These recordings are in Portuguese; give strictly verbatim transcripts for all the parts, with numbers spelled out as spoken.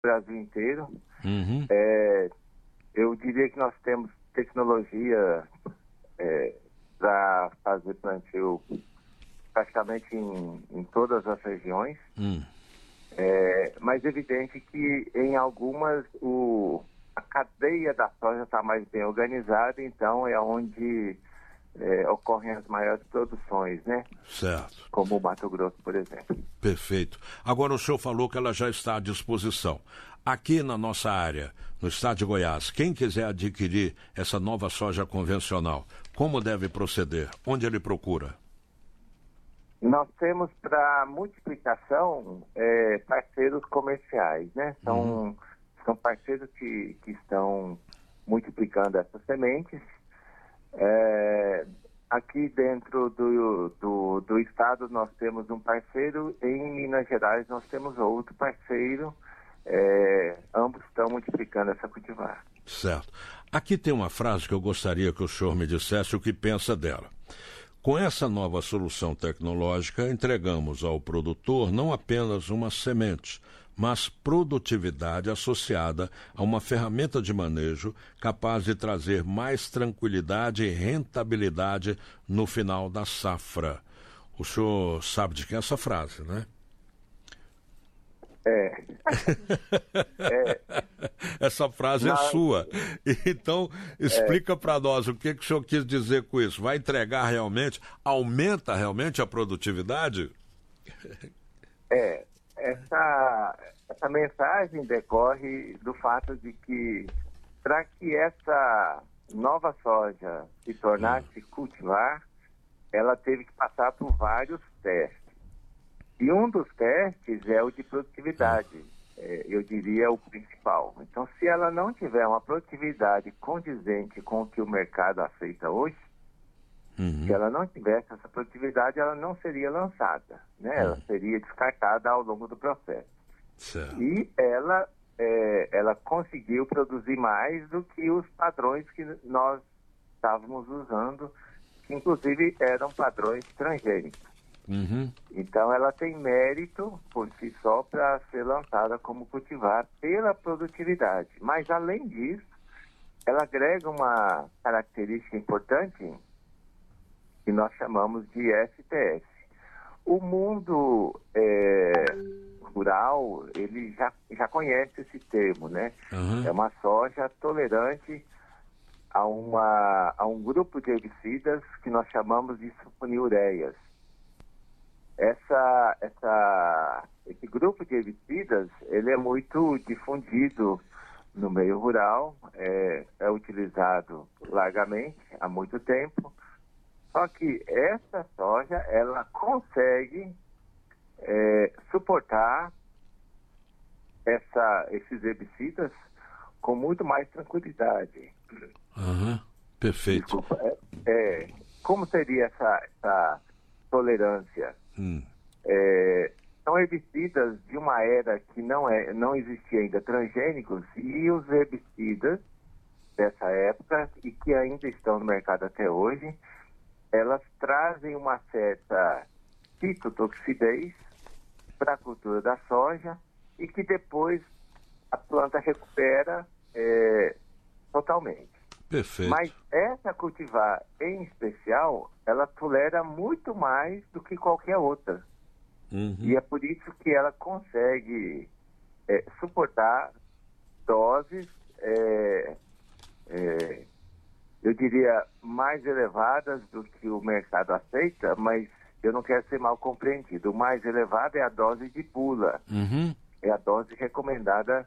Brasil inteiro. Uhum. É, eu diria que nós temos tecnologia é, para fazer plantio praticamente em, em todas as regiões. Hum. É, mas é evidente que em algumas o, a cadeia da soja está mais bem organizada, então é onde é, ocorrem as maiores produções, né? Certo. Como o Mato Grosso, por exemplo. Perfeito. Agora o senhor falou que ela já está à disposição. Aqui na nossa área, no estado de Goiás, quem quiser adquirir essa nova soja convencional, como deve proceder? Onde ele procura? Nós temos para multiplicação é, parceiros comerciais, né? São, uhum. são parceiros que, que estão multiplicando essas sementes. É, aqui dentro do, do, do estado nós temos um parceiro, em Minas Gerais nós temos outro parceiro, é, ambos estão multiplicando essa cultivar. Certo. Aqui tem uma frase que eu gostaria que o senhor me dissesse o que pensa dela. Com essa nova solução tecnológica, entregamos ao produtor não apenas uma semente, mas produtividade associada a uma ferramenta de manejo capaz de trazer mais tranquilidade e rentabilidade no final da safra. O senhor sabe de quem é essa frase, né? É. é. Essa frase Não. é sua. Então, explica é. para nós o que, que o senhor quis dizer com isso. Vai entregar realmente, aumenta realmente a produtividade? É, essa, essa mensagem decorre do fato de que, para que essa nova soja se tornasse hum. cultivar, ela teve que passar por vários testes. E um dos testes é o de produtividade, é, eu diria o principal. Então, se ela não tiver uma produtividade condizente com o que o mercado aceita hoje, uhum. se ela não tivesse essa produtividade, ela não seria lançada, né? Uhum. Ela seria descartada ao longo do processo. Certo. E ela, é, ela conseguiu produzir mais do que os padrões que nós estávamos usando, que inclusive eram padrões transgênicos. Uhum. Então ela tem mérito por si só para ser lançada como cultivar pela produtividade. Mas além disso, ela agrega uma característica importante que nós chamamos de S T S. O mundo é, rural, ele já, já conhece esse termo, né? Uhum. É uma soja tolerante a, uma, a um grupo de herbicidas que nós chamamos de sulfonilureias. Essa, essa, esse grupo de herbicidas, ele é muito difundido no meio rural, é, é utilizado largamente há muito tempo, só que essa soja, ela consegue é, suportar essa, esses herbicidas com muito mais tranquilidade. Uhum. Perfeito. Desculpa, é, é, como seria essa, essa tolerância? Hum. É, são herbicidas de uma era que não, é, não existia ainda transgênicos, e os herbicidas dessa época e que ainda estão no mercado até hoje, elas trazem uma certa citotoxidez para a cultura da soja e que depois a planta recupera é, totalmente. Perfeito. Mas essa cultivar em especial, ela tolera muito mais do que qualquer outra. Uhum. E é por isso que ela consegue é, suportar doses, é, é, eu diria, mais elevadas do que o mercado aceita, mas eu não quero ser mal compreendido. O mais elevado é a dose de pula. Uhum. É a dose recomendada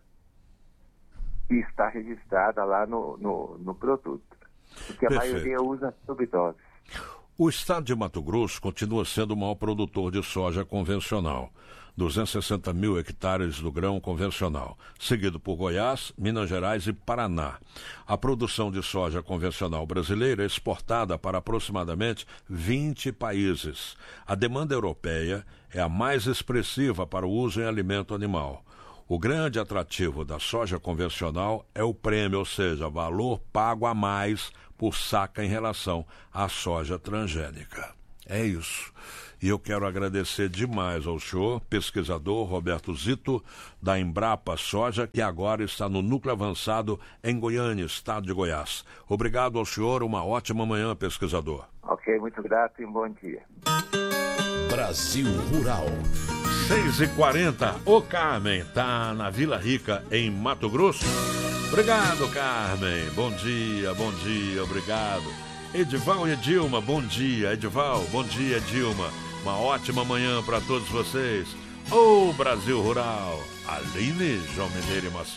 que está registrada lá no, no, no produto. Porque a Perfeito. maioria usa subdose. O estado de Mato Grosso continua sendo o maior produtor de soja convencional, duzentos e sessenta mil hectares do grão convencional, seguido por Goiás, Minas Gerais e Paraná. A produção de soja convencional brasileira é exportada para aproximadamente vinte países. A demanda europeia é a mais expressiva para o uso em alimento animal. O grande atrativo da soja convencional é o prêmio, ou seja, valor pago a mais por saca em relação à soja transgênica. É isso. E eu quero agradecer demais ao senhor, pesquisador Roberto Zito, da Embrapa Soja, que agora está no Núcleo Avançado em Goiânia, estado de Goiás. Obrigado ao senhor, uma ótima manhã, pesquisador. Ok, muito grato e um bom dia. Brasil Rural. seis e quarenta, ô Carmen, tá na Vila Rica, em Mato Grosso? Obrigado, Carmen. Bom dia, bom dia, obrigado. Edival e Edilma, bom dia. Edival, bom dia, Edilma. Uma ótima manhã para todos vocês. Ô Brasil Rural, Aline, João Mineiro e Macedo.